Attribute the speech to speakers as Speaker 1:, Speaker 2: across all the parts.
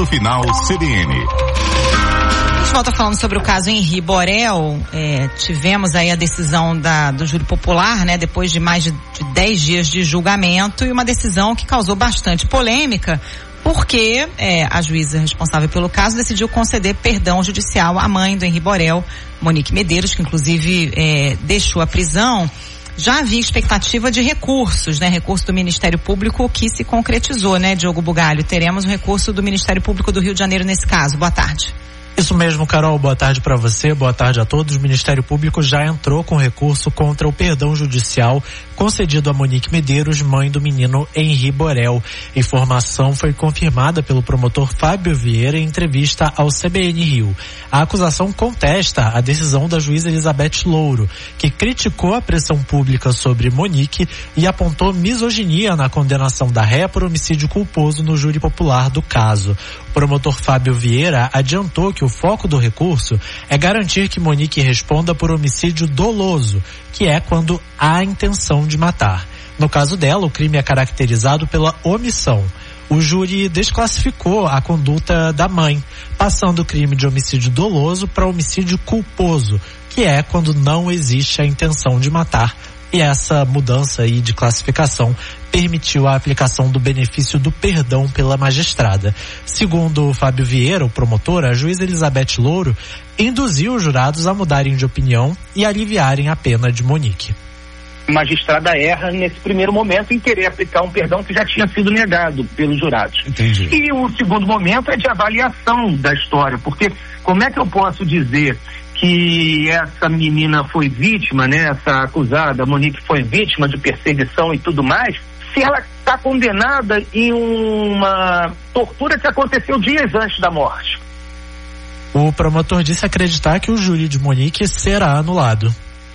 Speaker 1: Ponto Final CBN.
Speaker 2: A gente volta falando sobre o caso Henri Borel. Tivemos aí a decisão do júri popular, né? Depois de mais de 10 dias de julgamento, e uma decisão que causou bastante polêmica, porque a juíza responsável pelo caso decidiu conceder perdão judicial à mãe do Henri Borel, Monique Medeiros, que inclusive deixou a prisão. Já havia expectativa de recursos, né? Recurso do Ministério Público que se concretizou, né, Diogo Bugalho? Teremos um recurso do Ministério Público do Rio de Janeiro nesse caso. Boa tarde.
Speaker 3: Isso mesmo, Carol. Boa tarde para você, boa tarde a todos. O Ministério Público já entrou com recurso contra o perdão judicial concedido a Monique Medeiros, mãe do menino Henri Borel. Informação foi confirmada pelo promotor Fábio Vieira em entrevista ao CBN Rio. A acusação contesta a decisão da juíza Elizabeth Louro, que criticou a pressão pública sobre Monique e apontou misoginia na condenação da ré por homicídio culposo no júri popular do caso. O promotor Fábio Vieira adiantou que o foco do recurso é garantir que Monique responda por homicídio doloso, que é quando há intenção de matar. No caso dela, o crime é caracterizado pela omissão. O júri desclassificou a conduta da mãe, passando o crime de homicídio doloso para homicídio culposo, que é quando não existe a intenção de matar. E essa mudança aí de classificação permitiu a aplicação do benefício do perdão pela magistrada. Segundo o Fábio Vieira, o promotor, a juíza Elizabeth Louro induziu os jurados a mudarem de opinião e aliviarem a pena de Monique.
Speaker 4: A magistrada erra nesse primeiro momento em querer aplicar um perdão que já tinha sido negado pelos jurados.
Speaker 3: Entendi.
Speaker 4: E o segundo momento é de avaliação da história, porque como é que eu posso dizer que essa menina foi vítima, né? Essa acusada, Monique, foi vítima de perseguição e tudo mais, se ela está condenada em uma tortura que aconteceu dias antes da morte?
Speaker 3: O promotor disse acreditar que o júri de Monique será anulado.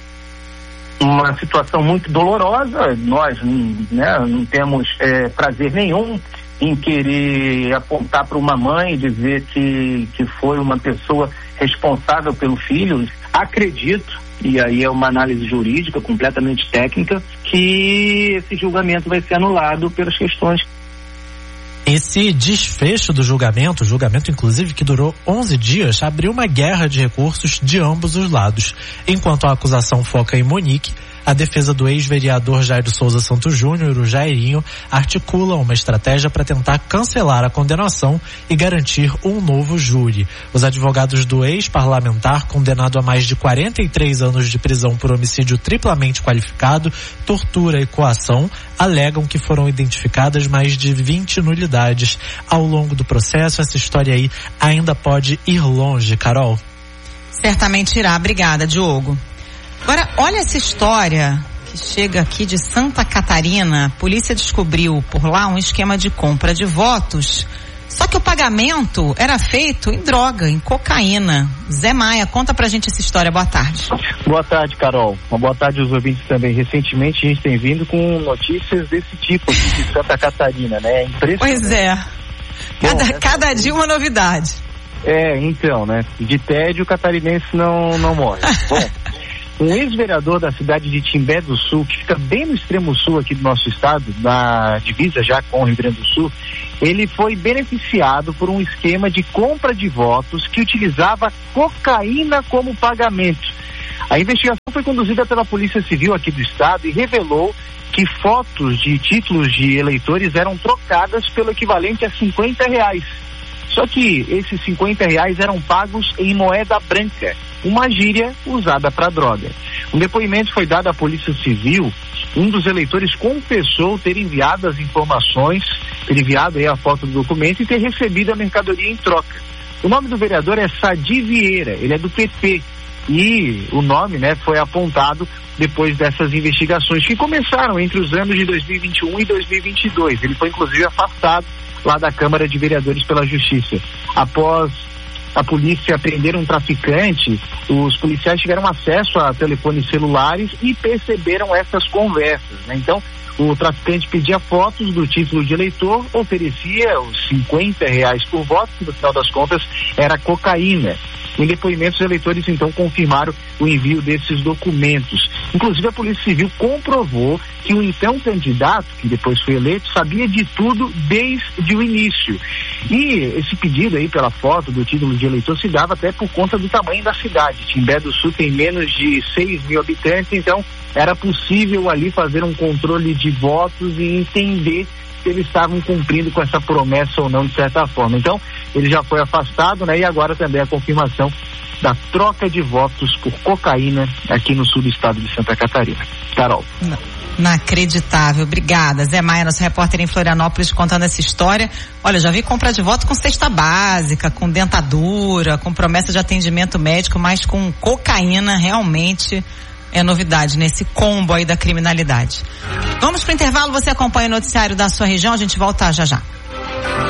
Speaker 4: Uma situação muito dolorosa. Nós, né, não temos prazer nenhum em querer apontar para uma mãe e dizer que foi uma pessoa responsável pelo filho. Acredito, e aí é uma análise jurídica completamente técnica, que esse julgamento vai ser anulado pelas questões.
Speaker 3: Esse desfecho do julgamento inclusive que durou 11 dias, abriu uma guerra de recursos de ambos os lados. Enquanto a acusação foca em Monique, a defesa do ex-vereador Jair de Souza Santos Júnior, o Jairinho, articula uma estratégia para tentar cancelar a condenação e garantir um novo júri. Os advogados do ex-parlamentar, condenado a mais de 43 anos de prisão por homicídio triplamente qualificado, tortura e coação, alegam que foram identificadas mais de 20 nulidades. Ao longo do processo, essa história aí ainda pode ir longe, Carol.
Speaker 2: Certamente irá. Obrigada, Diogo. Agora, olha essa história que chega aqui de Santa Catarina. A polícia descobriu por lá um esquema de compra de votos, só que o pagamento era feito em droga, em cocaína. Zé Maia, conta pra gente essa história. Boa tarde.
Speaker 5: Boa tarde, Carol. Uma boa tarde aos ouvintes também. Recentemente a gente tem vindo com notícias desse tipo aqui de Santa Catarina, né? Impressionante.
Speaker 2: Pois é. Cada dia uma novidade.
Speaker 5: Então, né? De tédio o catarinense não morre. Bom, um ex-vereador da cidade de Timbé do Sul, que fica bem no extremo sul aqui do nosso estado, na divisa já com o Rio Grande do Sul, ele foi beneficiado por um esquema de compra de votos que utilizava cocaína como pagamento. A investigação foi conduzida pela Polícia Civil aqui do estado e revelou que fotos de títulos de eleitores eram trocadas pelo equivalente a R$50. Só que esses R$50 eram pagos em moeda branca, uma gíria usada para droga. Um depoimento foi dado à Polícia Civil. Um dos eleitores confessou ter enviado as informações, ter enviado aí a foto do documento e ter recebido a mercadoria em troca. O nome do vereador é Sadi Vieira, ele é do PP. E o nome, né, foi apontado depois dessas investigações que começaram entre os anos de 2021 e 2022. Ele foi inclusive afastado lá da Câmara de Vereadores pela Justiça. Após a polícia prender um traficante, os policiais tiveram acesso a telefones celulares e perceberam essas conversas, né? Então, O traficante pedia fotos do título de eleitor, oferecia os R$50 por voto, que no final das contas era cocaína. Em depoimentos, os eleitores então confirmaram o envio desses documentos. Inclusive, a Polícia Civil comprovou que o então candidato, que depois foi eleito, sabia de tudo desde o início. E esse pedido aí pela foto do título de eleitor se dava até por conta do tamanho da cidade. Timbé do Sul tem menos de 6 mil habitantes, então era possível ali fazer um controle de votos e entender se eles estavam cumprindo com essa promessa ou não, de certa forma. Então, ele já foi afastado, né? E agora também a confirmação da troca de votos por cocaína aqui no sul do estado de Santa Catarina. Carol.
Speaker 2: Inacreditável. Obrigada. Zé Maia, nosso repórter em Florianópolis, contando essa história. Olha, já vi compra de voto com cesta básica, com dentadura, com promessa de atendimento médico, mas com cocaína realmente é novidade nesse combo aí da criminalidade. Vamos pro intervalo, você acompanha o noticiário da sua região, a gente volta já já.